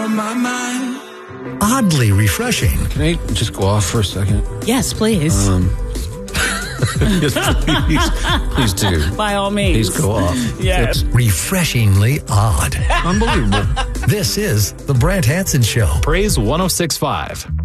on my mind. Oddly refreshing. Can I just go off for a second? Yes, please. Yes, please do. By all means. Please go off. Yes. Refreshingly odd. Unbelievable. This is The Brant Hanson Show. Praise 106.5.